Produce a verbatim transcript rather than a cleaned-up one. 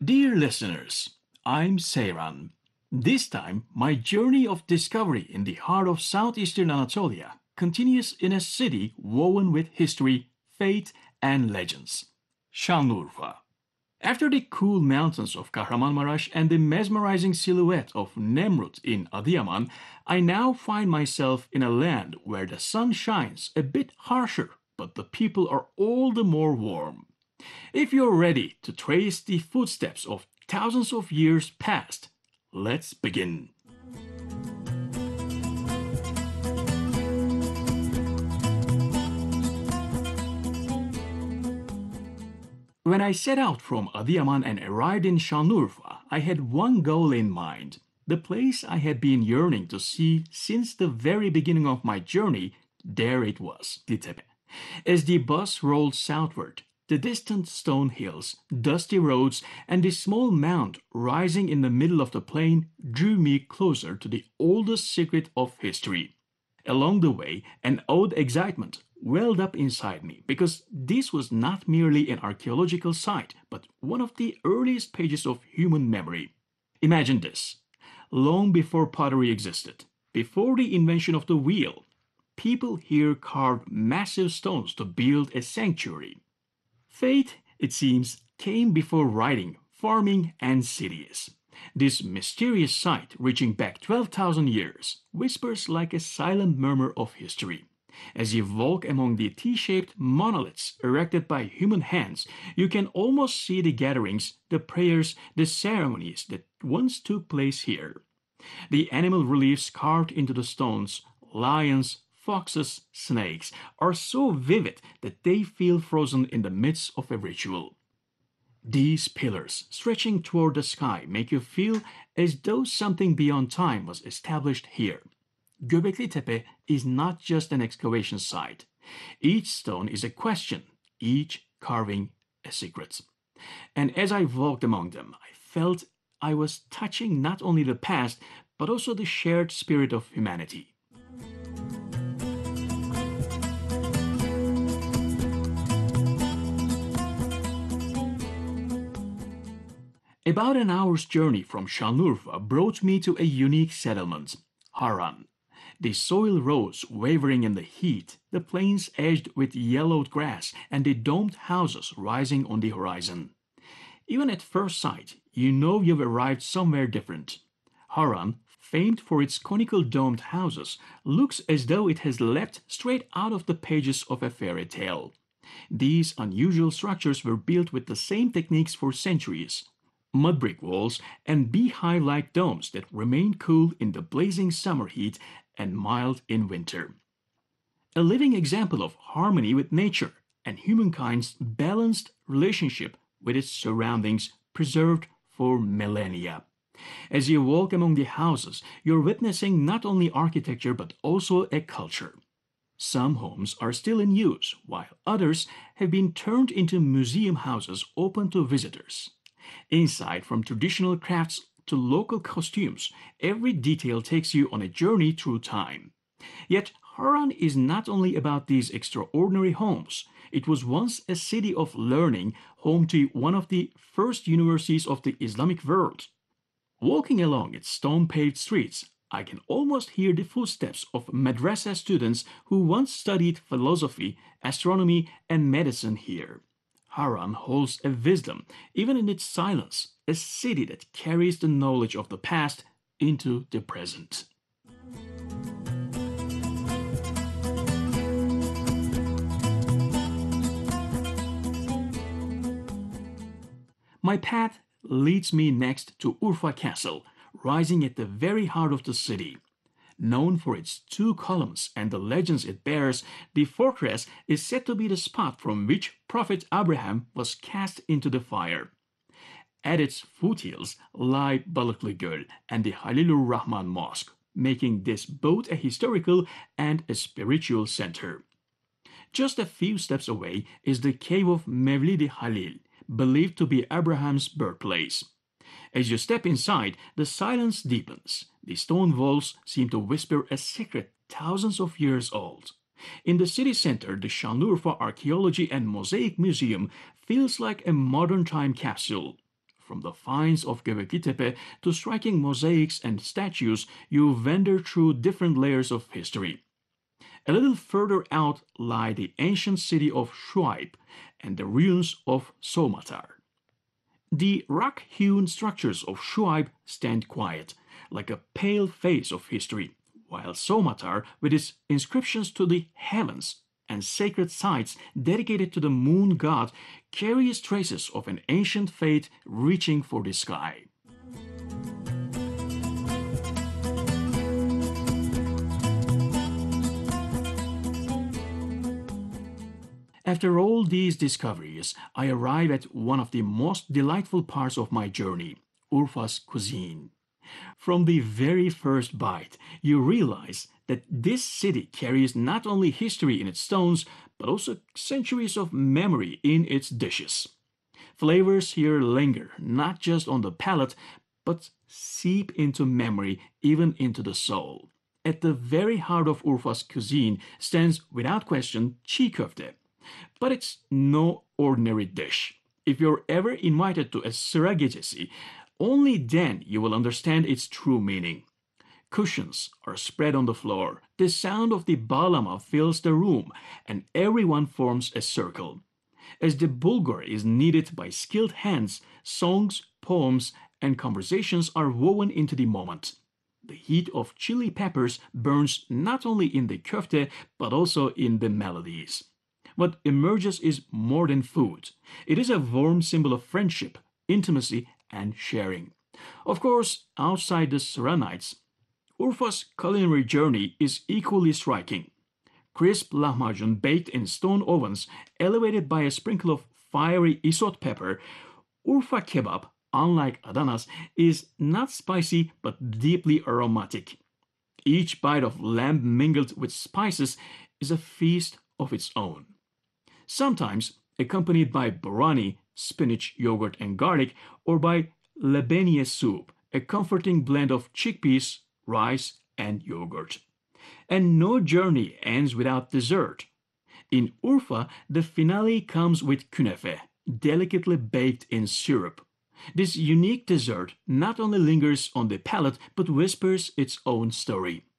Dear listeners, I'm Seyran. This time, my journey of discovery in the heart of southeastern Anatolia continues in a city woven with history, faith, and legends Şanlıurfa. After the cool mountains of Kahramanmaraş and the mesmerizing silhouette of Nemrut in Adıyaman, I now find myself in a land where the sun shines a bit harsher, but the people are all the more warm. If you're ready to trace the footsteps of thousands of years past, let's begin. When I set out from Adıyaman and arrived in Şanlıurfa, I had one goal in mind. The place I had been yearning to see since the very beginning of my journey, there it was, Ditepe. As the bus rolled southward, the distant stone hills, dusty roads, and the small mound rising in the middle of the plain drew me closer to the oldest secret of history. Along the way, an odd excitement welled up inside me because this was not merely an archaeological site, but one of the earliest pages of human memory. Imagine this. Long before pottery existed, before the invention of the wheel, people here carved massive stones to build a sanctuary. Faith, it seems, came before writing, farming, and cities. This mysterious site, reaching back twelve thousand years, whispers like a silent murmur of history. As you walk among the T-shaped monoliths erected by human hands, you can almost see the gatherings, the prayers, the ceremonies that once took place here. The animal reliefs carved into the stones, lions, foxes, snakes, are so vivid that they feel frozen in the midst of a ritual. These pillars, stretching toward the sky, make you feel as though something beyond time was established here. Göbekli Tepe is not just an excavation site. Each stone is a question, each carving a secret. And as I walked among them, I felt I was touching not only the past, but also the shared spirit of humanity. About an hour's journey from Şanlıurfa brought me to a unique settlement, Haran. The soil rose wavering in the heat, the plains edged with yellowed grass, and the domed houses rising on the horizon. Even at first sight, you know you've arrived somewhere different. Haran, famed for its conical domed houses, looks as though it has leapt straight out of the pages of a fairy tale. These unusual structures were built with the same techniques for centuries. Mud brick walls and beehive-like domes that remain cool in the blazing summer heat and mild in winter. A living example of harmony with nature and humankind's balanced relationship with its surroundings preserved for millennia. As you walk among the houses, you're witnessing not only architecture but also a culture. Some homes are still in use, while others have been turned into museum houses open to visitors. Inside, from traditional crafts to local costumes, every detail takes you on a journey through time. Yet, Haran is not only about these extraordinary homes. It was once a city of learning, home to one of the first universities of the Islamic world. Walking along its stone-paved streets, I can almost hear the footsteps of madrasa students who once studied philosophy, astronomy, and medicine here. Haran holds a wisdom, even in its silence, a city that carries the knowledge of the past into the present. My path leads me next to Urfa Castle, rising at the very heart of the city. Known for its two columns and the legends it bears, the fortress is said to be the spot from which Prophet Abraham was cast into the fire. At its foothills lie Balıklı Göl and the Halilur Rahman Mosque, making this both a historical and a spiritual center. Just a few steps away is the cave of Mevlid-i Halil, believed to be Abraham's birthplace. As you step inside, the silence deepens. The stone walls seem to whisper a secret thousands of years old. In the city center, the Şanlıurfa Archaeology and Mosaic Museum feels like a modern time capsule. From the finds of Göbekli Tepe to striking mosaics and statues, you wander through different layers of history. A little further out lie the ancient city of Shuaib and the ruins of Somatar. The rock-hewn structures of Shuaib stand quiet, like a pale face of history, while Somatar, with its inscriptions to the heavens and sacred sites dedicated to the moon god, carries traces of an ancient faith reaching for the sky. After all these discoveries, I arrive at one of the most delightful parts of my journey, Urfa's cuisine. From the very first bite, you realize that this city carries not only history in its stones, but also centuries of memory in its dishes. Flavors here linger not just on the palate, but seep into memory, even into the soul. At the very heart of Urfa's cuisine stands, without question, çiğ köfte. But it's no ordinary dish. If you're ever invited to a sıra gecesi, only then you will understand its true meaning. Cushions are spread on the floor, the sound of the bağlama fills the room, and everyone forms a circle. As the bulgur is kneaded by skilled hands, songs, poems, and conversations are woven into the moment. The heat of chili peppers burns not only in the köfte, but also in the melodies. What emerges is more than food. It is a warm symbol of friendship, intimacy, and sharing. Of course, outside the sıra nights, Urfa's culinary journey is equally striking. Crisp lahmacun baked in stone ovens, elevated by a sprinkle of fiery isot pepper, Urfa kebab, unlike Adana's, is not spicy but deeply aromatic. Each bite of lamb mingled with spices is a feast of its own. Sometimes accompanied by borani, spinach, yogurt, and garlic, or by lebeniye soup, a comforting blend of chickpeas, rice, and yogurt. And no journey ends without dessert. In Urfa, the finale comes with künefe, delicately baked in syrup. This unique dessert not only lingers on the palate but whispers its own story.